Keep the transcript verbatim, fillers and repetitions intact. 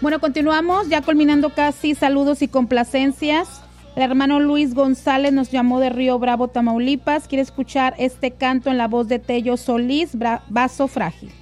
Bueno, continuamos ya culminando casi saludos y complacencias. El hermano Luis González nos llamó de Río Bravo, Tamaulipas. Quiere escuchar este canto en la voz de Tello Solís, Bra- Vaso Frágil.